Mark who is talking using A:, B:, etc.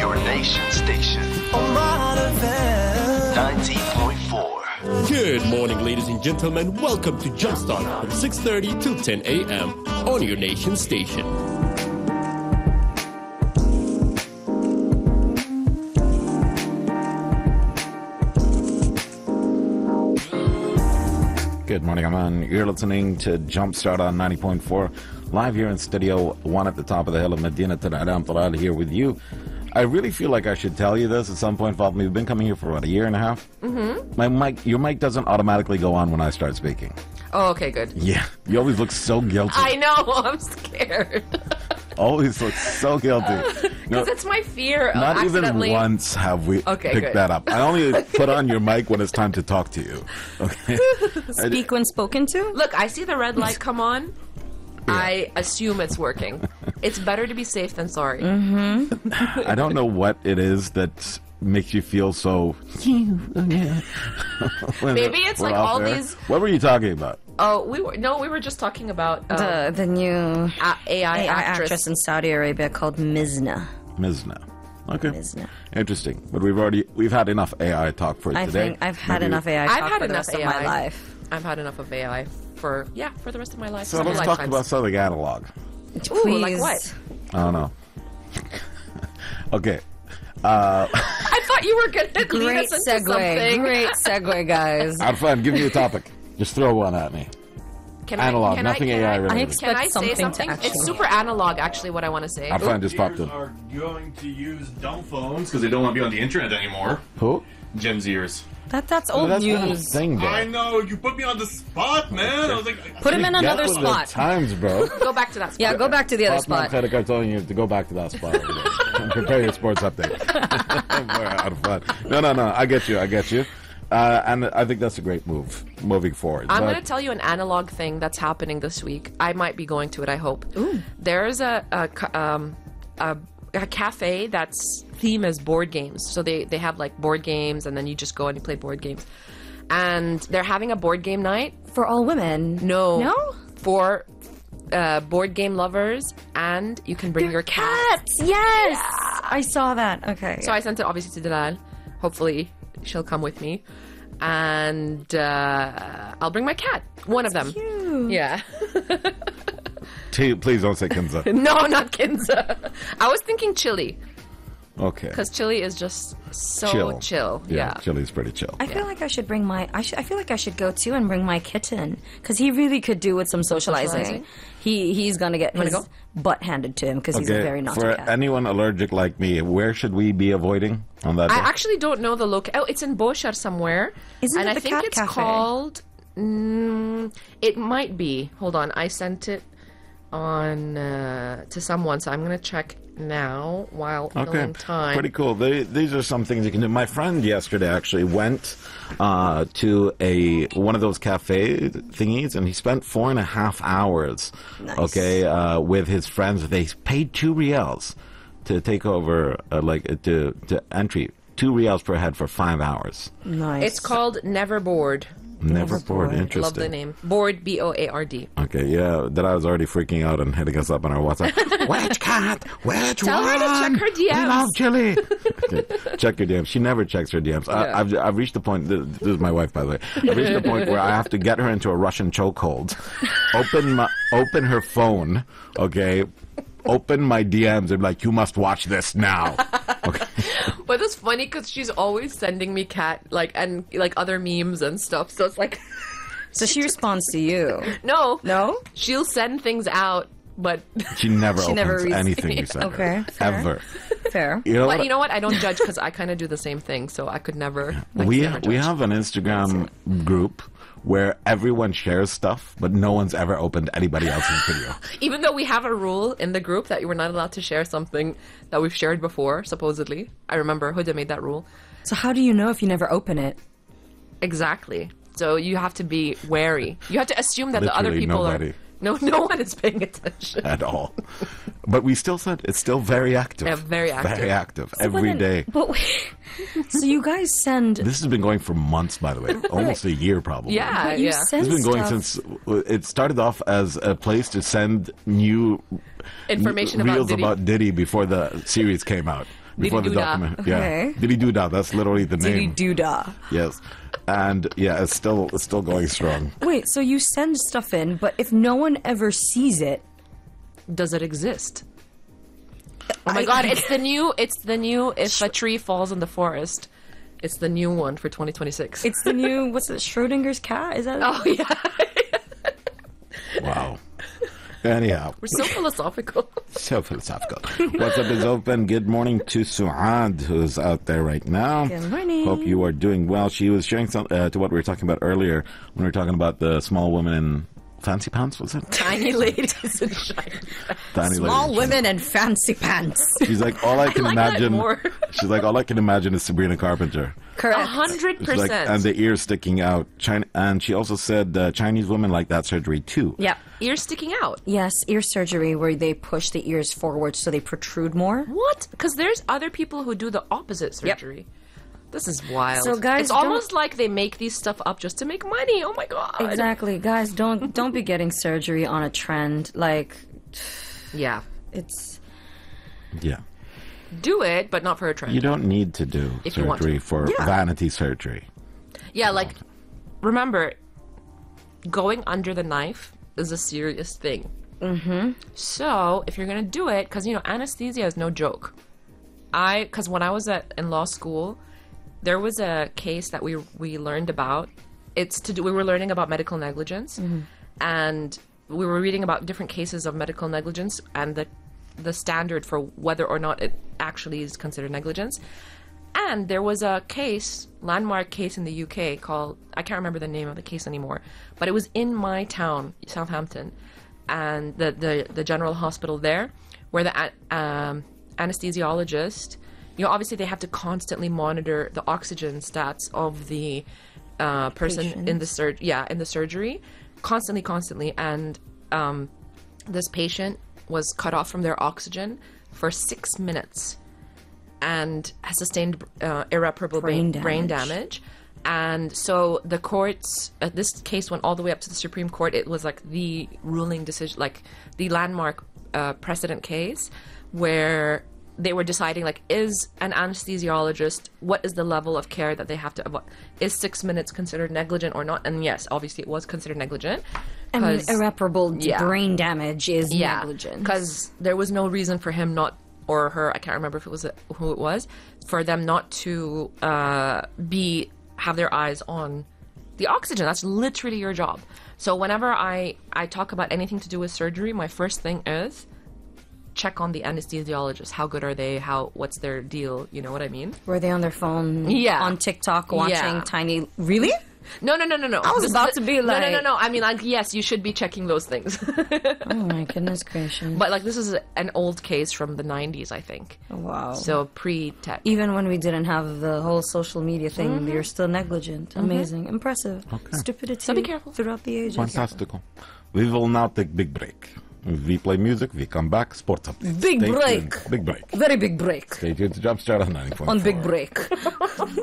A: your nation station. 90.4.
B: Good morning, ladies and gentlemen. Welcome to Jumpstart from 6:30 till 10 a.m. on your nation station.
C: Good morning, Aman. You're listening to Jumpstart on 90.4, live here in Studio 1 at the top of the hill of Medina Al Talal here with you. I really feel like I should tell you this at some point, Fatima. We've been coming here for, what, a year and a half? Mm-hmm. Your mic doesn't automatically go on when I start speaking.
D: Oh, okay, good.
C: Yeah, you always look so guilty.
D: I know, I'm scared.
C: Always look so guilty.
D: Because it's my fear of
C: Not
D: accidentally...
C: even once have we picked that up. I only put on your mic when it's time to talk to you. Okay.
E: Speak when spoken to?
D: Look, I see the red light come on. Yeah. I assume it's working. It's better to be safe than sorry.
E: Mm-hmm.
C: I don't know what it is that makes you feel so...
D: Maybe it's like all
C: there.
D: these...
C: What were you talking about?
D: Oh, we were just talking about
E: the new
D: AI
E: actress in Saudi Arabia called Mizna.
C: Mizna. Okay.
E: Mizna.
C: Interesting. But we've had enough AI talk for today.
E: I think I've had enough AI talk for the rest of my life.
D: I've had enough of AI for the rest of my life.
C: So let's talk about something analog.
D: Ooh, like what?
C: I don't know. Okay.
D: I thought you were going to lead us into something.
E: Great segue, guys.
C: Arfan, give me a topic. Just throw one at me. Analog, nothing AI related.
D: Can I say something? It's super analog, actually, what I want to say.
C: Arfan just popped in.
F: Are going to use dumb phones because they don't want to be on the internet anymore.
C: Who?
F: Gen Zers.
E: That's old news.
F: I know, you put me on the spot, man. I was like,
E: put him in another spot.
C: Times, bro.
D: Go back to that spot.
E: Yeah, go back to the other spot.
C: I'm telling you to go back to that spot. And prepare your sports update. Out of fun. No. I get you. And I think that's a great move moving forward.
D: I'm going to tell you an analog thing that's happening this week. I might be going to it, I hope. Ooh. There's a cafe that's theme is board games. So they have like board games, and then you just go and you play board games. And they're having a board game night.
E: For all women?
D: No? For board game lovers, and you can bring your cats.
E: Yes! Yeah. I saw that. Okay.
D: So I sent it obviously to Dalal. Hopefully she'll come with me. And I'll bring my cat. One of them.
E: Cute.
D: Yeah.
C: Please don't say Kinza.
D: No, not Kinza. I was thinking Chili.
C: Okay.
D: Because Chili is just so chill. Yeah.
C: Chili's pretty chill.
E: I feel like I should bring I feel like I should go too and bring my kitten, because he really could do with some socializing. He's gonna get his butt handed to him because he's a very naughty cat.
C: For anyone allergic like me, where should we be avoiding on that day?
D: I actually don't know the location. Oh, it's in Boshar somewhere.
E: Isn't
D: it
E: the
D: I think
E: cat
D: it's
E: cafe?
D: called. It might be. Hold on, I sent it on to someone, so I'm gonna check now while filling time.
C: Pretty cool. These are some things you can do. My friend yesterday actually went to one of those cafe thingies, and he spent 4.5 hours.
E: Nice.
C: Okay, with his friends. They paid 2 riyals to take over, to entry. 2 riyals per head for 5 hours.
E: Nice.
D: It's called Never Bored.
C: Never bored. Interesting.
D: Love the name. Bored, B-O-A-R-D.
C: Okay, yeah. That I was already freaking out and hitting us up on our WhatsApp. Which cat? Which
D: Tell
C: one?
D: her to check her DMs.
C: I love Chili. Okay, check your DMs. She never checks her DMs.
D: Yeah.
C: I've reached the point. This is my wife, by the way. I've reached the point where I have to get her into a Russian chokehold. Open her phone. Okay. Open my DMs and be like, you must watch this now. Okay.
D: But it's funny because she's always sending me cat and other memes and stuff. So it's like,
E: so she responds to you.
D: No. She'll send things out, but
C: she never opens
E: reads
C: anything you send her.
E: Okay, fair.
C: Ever.
E: Fair.
D: You know what? I don't judge because I kind of do the same thing. So I could never.
C: We have an Instagram group where everyone shares stuff, but no one's ever opened anybody else's video.
D: Even though we have a rule in the group that we're not allowed to share something that we've shared before, supposedly. I remember Huda made that rule.
E: So how do you know if you never open it?
D: Exactly. So you have to be wary. You have to assume that the other people
C: nobody.
D: are... No one is paying attention.
C: At all. But we still said it's still very active.
D: Yeah, very active.
C: Very active. Every day.
E: But wait, so you guys send...
C: This has been going for months, by the way. Almost a year, probably.
D: Yeah,
E: you
D: yeah.
E: send
C: It's been going
E: stuff-
C: since... It started off as a place to send new...
D: Information about
C: reels
D: Diddy.
C: about Diddy before the series came out. before the
D: Didi Doodah.
C: document. Yeah,
E: Okay.
C: Didi Doodah. That's literally the
E: Diddy
C: name.
E: doodah.
C: Yes, and yeah, it's still going strong.
E: Wait, so you send stuff in, but if no one ever sees it,
D: Does it exist? Oh my god, it's the new if a tree falls in the forest. It's the new one for 2026.
E: it's the new, what's it, Schrodinger's cat? Is that
D: oh yeah.
C: Wow. Anyhow,
D: We're so philosophical.
C: so philosophical. WhatsApp is open. Good morning to Suad, who's out there right now.
E: Good morning.
C: Hope you are doing well. She was sharing some to what we were talking about earlier when we were talking about the small women in fancy pants. Was it?
D: Tiny ladies and shiny.
C: Tiny
E: small
C: ladies.
E: women in fancy pants?
C: She's like, all I can
D: like that
C: imagine.
D: more.
C: She's like, all I can imagine is Sabrina Carpenter.
E: Correct.
D: 100%.
C: It's like, and the ears sticking out. And she also said Chinese women like that surgery too.
E: Yeah.
D: Ears sticking out.
E: Yes, ear surgery where they push the ears forward so they protrude more.
D: What? Because there's other people who do the opposite surgery. This is wild.
E: So, guys,
D: it's almost like they make these stuff up just to make money. Oh my god.
E: Exactly, guys. Don't be getting surgery on a trend. Like,
D: Yeah.
E: it's
C: Yeah.
D: Do it, but not for a trend.
C: You don't need to do
D: If you want
C: surgery
D: to.
C: for vanity surgery.
D: Yeah, like, remember, going under the knife is a serious thing. Mm-hmm. So, if you're going to do it, because, anesthesia is no joke. Because when I was in law school, there was a case that we learned about. We were learning about medical negligence, and we were reading about different cases of medical negligence and the standard for whether or not it actually is considered negligence. And there was a landmark case in the UK called, I can't remember the name of the case anymore, but it was in my town, Southampton, and the general hospital there, where the anesthesiologist, obviously they have to constantly monitor the oxygen stats of the person in the surgery, constantly, and this patient was cut off from their oxygen for 6 minutes and has sustained irreparable brain damage. And so the courts, this case went all the way up to the Supreme Court. It was like the ruling decision, like the landmark precedent case where they were deciding, like, is an anesthesiologist, what is the level of care that they have to avoid? Is 6 minutes considered negligent or not? And yes, obviously it was considered negligent.
E: I mean, irreparable brain damage is
D: Yeah,
E: negligence.
D: because there was no reason for him not, or her, I can't remember if it was who it was, for them not to have their eyes on the oxygen. That's literally your job. So whenever I talk about anything to do with surgery, my first thing is check on the anesthesiologist. How good are they? What's their deal? You know what I mean?
E: Were they on their phone
D: Yeah.
E: on TikTok watching
D: Yeah.
E: tiny... Really?
D: No.
E: I was about to be like...
D: No. I mean, like, yes, you should be checking those things.
E: Oh my goodness gracious.
D: But, like, this is an old case from the 90s, I think.
E: Wow.
D: So, pre-tech.
E: Even when we didn't have the whole social media thing, you're still negligent. Amazing. Impressive. Stupidity.
D: So be careful.
E: Throughout the ages.
C: Fantastical. We will now take big break. We play music, we come back, sports updates.
E: Big
C: Stay
E: break.
C: tuned. Big break.
E: Very big break.
C: Stay tuned to Jumpstart on 90.4.
E: On big break.